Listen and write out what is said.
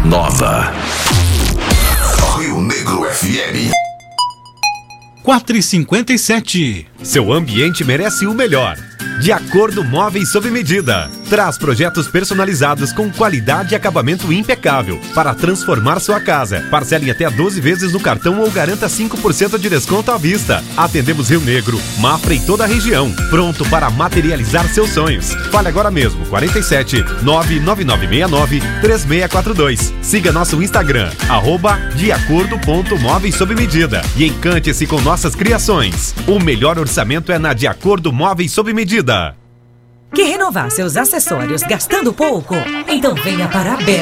nova. Rio Negro FM. 4h57. Seu ambiente merece o melhor. De Acordo Móveis sob medida. Traz projetos personalizados com qualidade e acabamento impecável para transformar sua casa. Parcele em até 12 vezes no cartão ou garanta 5% de desconto à vista. Atendemos Rio Negro, Mafra e toda a região. Pronto para materializar seus sonhos. Fale agora mesmo, 47 99969 3642. Siga nosso Instagram, @deacordo.móveis sob medida e encante-se com nossas criações. O melhor orçamento é na De Acordo Móveis sob medida. Quer renovar seus acessórios gastando pouco? Então venha para a Bela